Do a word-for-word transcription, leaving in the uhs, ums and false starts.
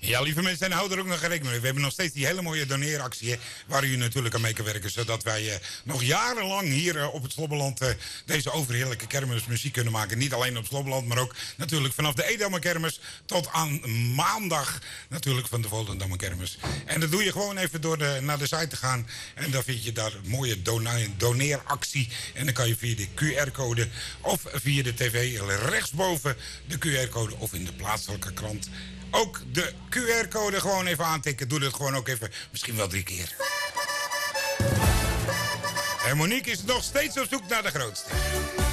Ja, lieve mensen, en hou er ook nog rekening mee. We hebben nog steeds die hele mooie doneeractie, hè, waar u natuurlijk aan mee kan werken. Zodat wij uh, nog jarenlang hier uh, op het Slobbeland uh, deze overheerlijke kermismuziek kunnen maken. Niet alleen op Slobbeland, maar ook natuurlijk vanaf de Edamer kermis tot aan maandag natuurlijk van de Volendammer kermis. En dat doe je gewoon even door de, naar de site te gaan. En dan vind je daar een mooie dona- doneeractie. En dan kan je via de Q R-code of via de tv rechtsboven de Q R-code of in de plaatselijke krant ook de Q R-code gewoon even aantikken. Doe dat gewoon ook even, misschien wel drie keer. En Monique is nog steeds op zoek naar de grootste.